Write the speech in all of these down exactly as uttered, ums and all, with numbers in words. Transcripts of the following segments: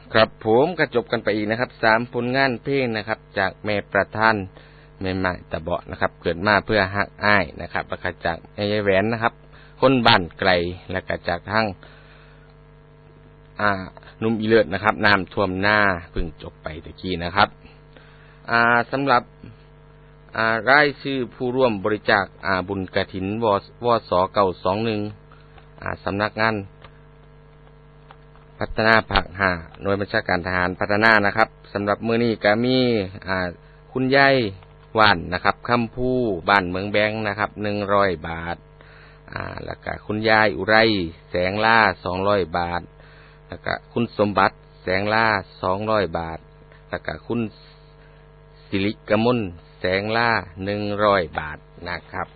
ครับผมก็จบกันไปอีกนะครับสามผลงานเพลงนะครับจากแม่ประธานแม่ไม้ตะเบาะนะครับเกิดมาเพื่อฮักอ้ายนะครับแล้วก็จากแม่ยายแหวนนะครับคนบ้านไกลแล้วก็จากทั้งอ่านุ่มอีเลิศนะครับน้ำท่วมหน้าเพิ่งจบไปตะกี้นะครับอ่าสำหรับอ่ารายชื่อผู้ร่วมบริจาคอ่าบุญกฐินววสเก้าสองหนึ่งอ่าสำนักงานพัฒนาภาคห้าหน่วยบัญชาการทหารพัฒนานะครับสำหรับมื้อนี้ก็มีอ่าคุณยายว่านนะครับคำพูบ้านเมืองแบงนะครับหนึ่งร้อยบาทอ่าแล้วก็คุณยายอุไรแสงล่าสองร้อยบาทแล้วก็คุณสมบัติแสงล่าสองร้อยบาทแล้วก็คุณสิริกมลแสงล่าหนึ่งร้อยบาทนะครับ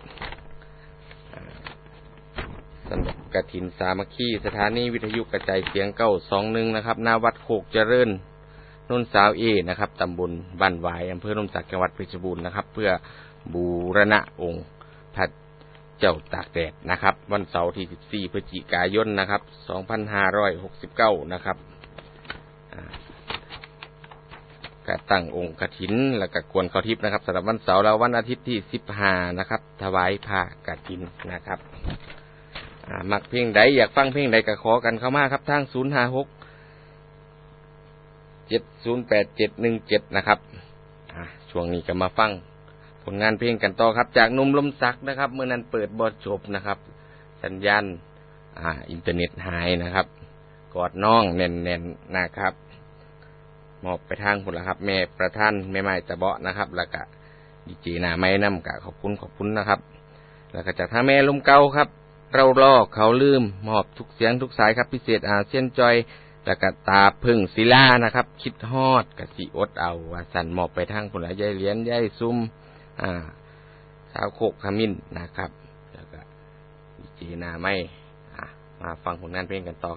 สำหรับกฐินสามัคคีสถานีวิทยุกระจายเสียงเก้าสองหนึ่งนะครับหน้าวัดโคกเจริญนนสาวเอนะครับตำบลบ้านหวายอำเภอลมศักดิ์จังหวัดเพชรบูรณ์นะครับเพื่อบูรณะองค์พระเจ้าตากแดดนะครับวันเสาร์ที่สิบสี่พฤศจิกายนนะครับสองพันห้าร้อยหกสิบเก้านะครับก็ตั้งองค์กฐินแล้วก็กวนข้าวทิพย์นะครับสำหรับวันเสาร์แล้ววันอาทิตย์ที่สิบห้านะครับถวายผ้ากฐินนะครับมักเพลงใดอยากฟังเพลงใดก็ขอกันเข้ามาครับทางศูนย์ห้าหกเจ็ดศูนย์แปดเจ็ดหนึ่งเจ็ดนะครับช่วงนี้ก็มาฟังผลงานเพลงกันต่อครับจากนุ่มลมสักนะครับเมื่อนั้นเปิดบอจบนะครับสัญญาณอ่าอินเทอร์เน็ตหายนะครับกอดน้องแน่นๆนะครับมอบไปทางพุ่นละครับแม่ประธานแม่ไม้ตะเบาะนะครับแล้วก็ดีเจหน้าไม้น้ำกะขอบคุณขอบคุณนะครับแล้วก็จากทางแม่ลมเก่าครับเราลอกเขาลืมมอบทุกเสียงทุกสายครับพิเศษอาเซียนจอยแล้วก็ตาพึ่งศิลานะครับคิดฮอดกะสิอดเอาว่าสั่นมอบไปทางพุ่นละยายเหรียญยายซุ่มอ่าสาวโคกขมิ้นนะครับแล้วก็ดีเจหน้าไม้อ่ามาฟังผลงานเพลงกันต่อ